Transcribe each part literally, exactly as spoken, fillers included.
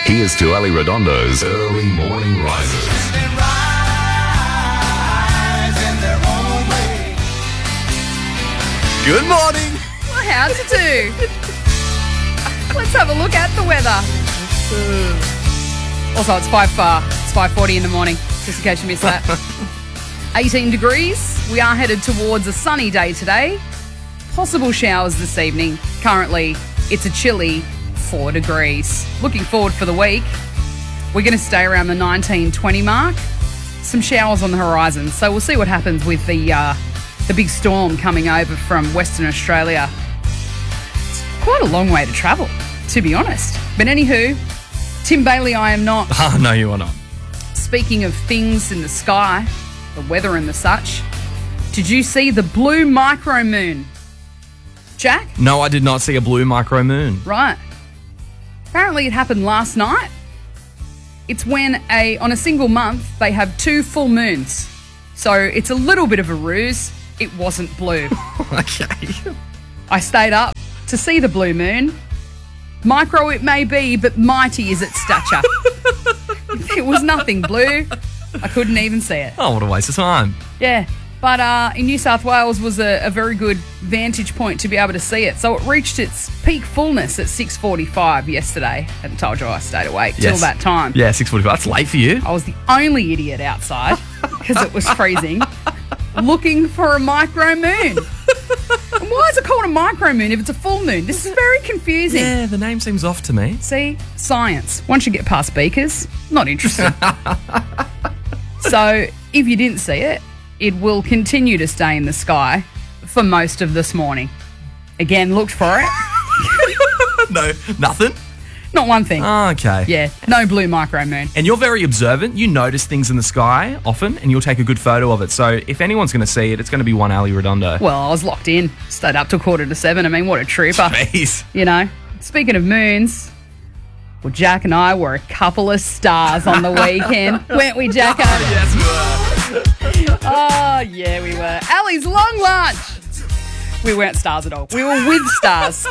Here's to Ali Redondo's Early Morning Rises. Good morning. Well, how's it do? Let's have a look at the weather. Also, it's five uh, it's five forty in the morning, just in case you missed that. eighteen degrees. We are headed towards a sunny day today. Possible showers this evening. Currently, it's a chilly four degrees. Looking forward for the week. We're going to stay around the nineteen, twenty mark. Some showers on the horizon. So we'll see what happens with the uh, the big storm coming over from Western Australia. It's quite a long way to travel, to be honest. But anywho, Tim Bailey, I am not. Oh, no, you are not. Speaking of things in the sky, the weather and the such, did you see the blue micro moon? Jack? No, I did not see a blue micro moon. Right. Apparently it happened last night. It's when a on a single month they have two full moons. So it's a little bit of a ruse. It wasn't blue. Okay. I stayed up to see the blue moon. Micro it may be, but mighty is its stature. It was nothing blue. I couldn't even see it. Oh, what a waste of time. Yeah. But uh, in New South Wales was a, a very good vantage point to be able to see it. So it reached its peak fullness at six forty-five yesterday. Hadn't told you I stayed awake till Yes. that time. Yeah, six forty-five. That's late for you. I was the only idiot outside because it was freezing, looking for a micro moon. And why is it called a micro moon if it's a full moon? This is very confusing. Yeah, the name seems off to me. See, science. Once you get past beakers, not interested. So if you didn't see it, it will continue to stay in the sky for most of this morning. Again, looked for it. No, nothing? Not one thing. Oh, okay. Yeah, no blue micro moon. And you're very observant. You notice things in the sky often, and you'll take a good photo of it. So if anyone's going to see it, it's going to be one Ali Redondo. Well, I was locked in. Stayed up till quarter to seven. I mean, what a trooper. Jeez. You know, speaking of moons, well, Jack and I were a couple of stars on the weekend. Weren't we, Jacko? Yes, we were. Oh, yeah, we were. Ali's long lunch. We weren't stars at all. We were with stars.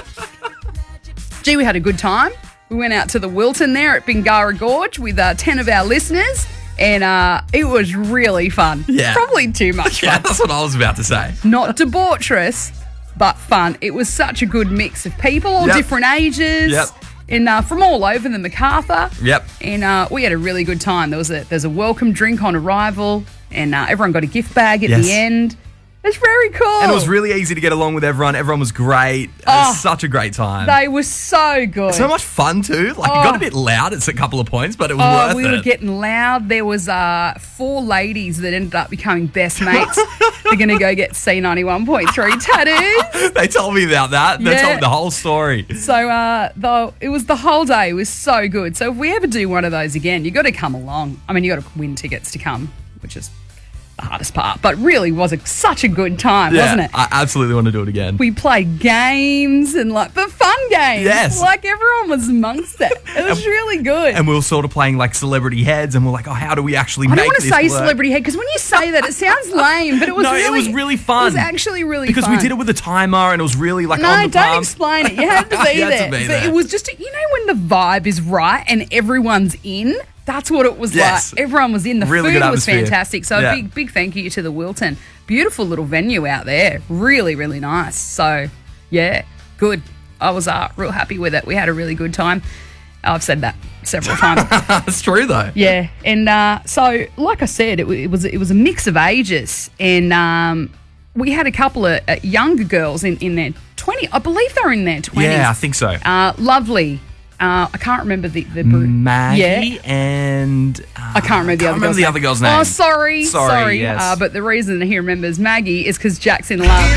Gee, we had a good time. We went out to the Wilton there at Bingara Gorge with uh, ten of our listeners, and uh, it was really fun. Yeah. Probably too much Yeah, fun. that's what I was about to say. Not debaucherous, but fun. It was such a good mix of people, all Yep. different ages. Yep. And uh, from all over the MacArthur. Yep. And uh, we had a really good time. There was a there's a welcome drink on arrival, and uh, everyone got a gift bag at Yes. the end. It's very cool. And it was really easy to get along with everyone. Everyone was great. It was Oh, such a great time. They were so good. So much fun too. Like Oh. it got a bit loud at a couple of points, but it was Oh, worth we it. were getting loud. There was uh, four ladies that ended up becoming best mates. They're going to go get C ninety-one point three tattoos. They told me about that. They Yeah. told me the whole story. So uh, the, it was the whole day. It was so good. So if we ever do one of those again, you got to come along. I mean, you got to win tickets to come, which is the hardest part. But really was a, such a good time, Yeah, wasn't it? I absolutely want to do it again. We played games and like, but fun games. Yes. Like everyone was amongst it. It was really good. And we were sort of playing like celebrity heads, and we're like, oh, how do we actually I make don't want to this say work? celebrity head because when you say that, it sounds lame, but it was No, it really, was really fun. It was actually really because fun. we did it with a timer, and it was really like No, on the don't palm. explain it. You had to be You had there. to be But there. it was just, you know, when the vibe is right and everyone's in. That's what it was Yes. like. Everyone was in. The Really food good was atmosphere. fantastic. So Yeah. a big, big thank you to the Wilton. Beautiful little venue out there. Really, really nice. So, yeah, good. I was uh, real happy with it. We had a really good time. I've said that several times. It's true though. Yeah, and uh, so like I said, it, w- it was it was a mix of ages, and um, we had a couple of uh, younger girls in, in their twenty. I believe they're in their twenties. Yeah, I think so. Uh, lovely. Uh, I can't remember the the bru- Maggie Yeah. and uh, I can't remember the I other remember girl's the name. other girl's name. Oh, sorry, Sorry, sorry. yes. Uh, but the reason he remembers Maggie is because Jack's in love.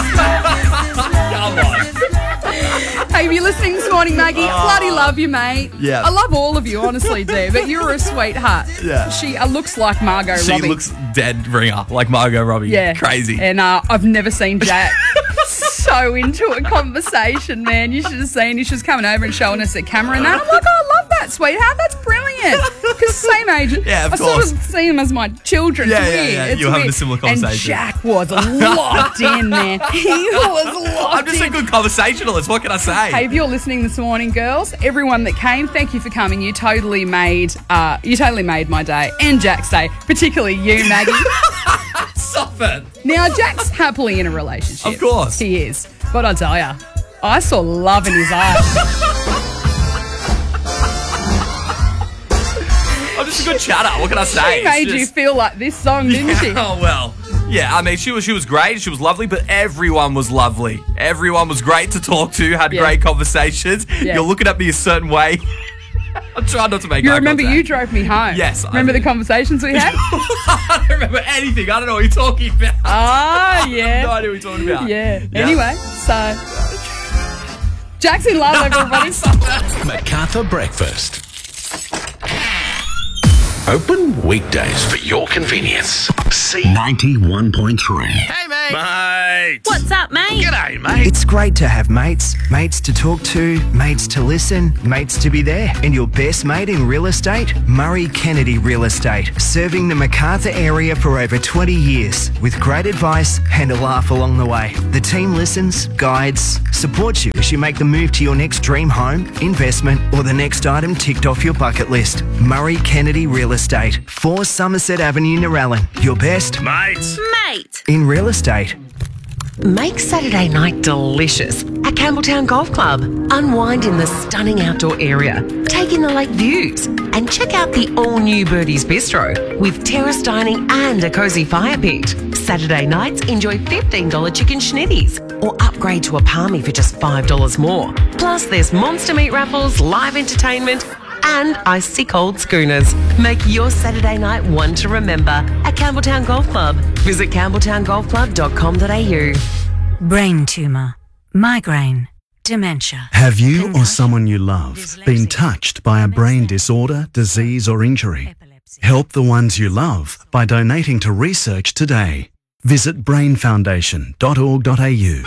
Come on. Hey, if you're listening this morning, Maggie, bloody love you, mate. Yeah. I love all of you, honestly, do. But you're a sweetheart. Yeah. She uh, looks like Margot She Robbie. looks dead ringer, like Margot Robbie. Yeah. Crazy. And uh, I've never seen Jack so into a conversation, man. You should have seen. She was coming over and showing us the camera and that. I'm like, oh, I love that, sweetheart. That's brilliant. understand. Because same age. Yeah, of I course. sort of see them as my children. Yeah, it's yeah, weird. yeah. It's You're having weird. a similar And conversation. Jack was locked in, man. He was locked I'm just in. a good conversationalist. What can I say? Hey, if you're listening this morning, girls, everyone that came, thank you for coming. You totally made uh, you totally made my day and Jack's day, particularly you, Maggie. Stop it. Now, Jack's happily in a relationship. Of course. He is. But I tell ya, I saw love in his eyes. I'm just a good chatter. What can I say? She made It's you just- feel like this song, didn't she? Oh, well. Yeah, I mean, she was she was great. She was lovely, but everyone was lovely. Everyone was great to talk to, had Yeah. great conversations. Yeah. You're looking at me a certain way. I'm trying not to make You eye remember contact. you drove me home. Yes, I Remember do. the conversations we had? I don't remember anything. I don't know what you're talking about. Ah, No yeah. idea what you're talking about. Yeah. Anyway, so Jack's in love, everybody. MacArthur Breakfast. Open weekdays for your convenience. C ninety-one point three. Hey, mate. Mate. What's up, mate? G'day, mate. It's great to have mates, mates to talk to, mates to listen, mates to be there. And your best mate in real estate? Murray Kennedy Real Estate, serving the MacArthur area for over twenty years with great advice and a laugh along the way. The team listens, guides, supports you as you make the move to your next dream home, investment, or the next item ticked off your bucket list. Murray Kennedy Real Estate, four Somerset Avenue, Narellan. Your best Mates. Mate. in real estate. Make Saturday night delicious at Campbelltown Golf Club. Unwind in the stunning outdoor area, take in the lake views, and check out the all-new Birdie's Bistro with terrace dining and a cosy fire pit. Saturday nights, enjoy fifteen dollars chicken schnitties or upgrade to a palmy for just five dollars more. Plus, there's monster meat raffles, live entertainment, and icy cold schooners. Make your Saturday night one to remember at Campbelltown Golf Club. Visit campbelltown golf club dot com dot a u. Brain tumour, migraine, dementia. Have you or someone you love been touched by a brain disorder, disease or injury? Help the ones you love by donating to research today. Visit brain foundation dot org dot a u.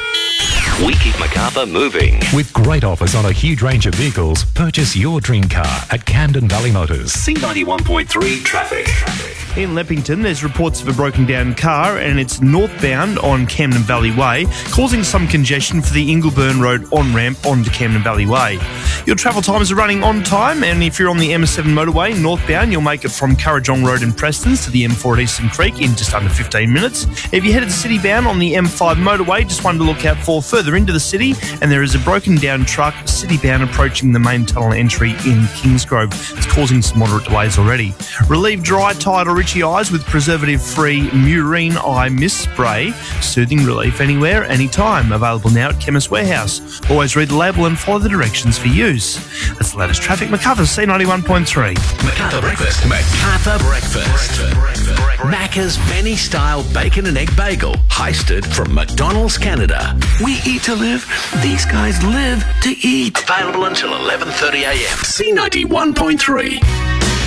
We keep MacArthur moving. With great offers on a huge range of vehicles, purchase your dream car at Camden Valley Motors. C ninety-one point three traffic. In Leppington, there's reports of a broken down car and it's northbound on Camden Valley Way, causing some congestion for the Ingleburn Road on-ramp onto Camden Valley Way. Your travel times are running on time, and if you're on the M S seven motorway northbound, you'll make it from Currajong Road in Prestons to the M four at Eastern Creek in just under fifteen minutes. If you're headed city-bound on the M five motorway, just one to look out for further into the city, and there is a broken down truck city-bound approaching the main tunnel entry in Kingsgrove. It's causing some moderate delays already. Relieve dry, tired or itchy eyes with preservative-free Murine Eye Mist Spray. Soothing relief anywhere, anytime. Available now at Chemist Warehouse. Always read the label and follow the directions for use. That's the latest traffic. MacArthur, C ninety-one point three. MacArthur Breakfast. MacArthur Breakfast. Macca's Benny-style bacon and egg bagel, heisted from McDonald's Canada. We eat to live. These guys live to eat. Available until eleven thirty a m. C ninety-one point three.